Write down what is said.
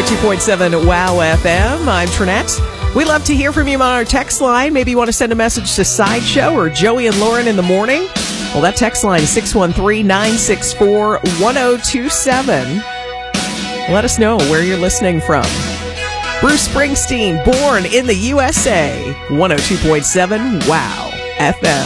102.7 WOW FM. I'm Trinette. We love to hear from you on our text line. Maybe you want to send a message to Sideshow or Joey and Lauren in the morning. Well, that text line is 613-964-1027. Let us know where you're listening from. Bruce Springsteen, born in the USA. 102.7 WOW FM.